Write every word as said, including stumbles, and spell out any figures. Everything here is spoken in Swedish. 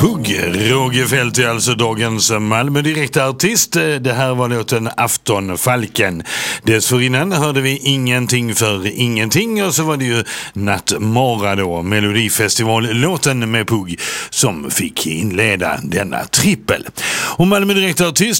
Pugg, Roger Fält är alltså dagens Malmö direkta artist. Det här var låten Aftonfalken. Dessförinnan hörde vi Ingenting för ingenting och så var det ju Nattmara då, Melodifestival-låten med Pugg som fick inleda denna trippel. Och Malmö direkta artist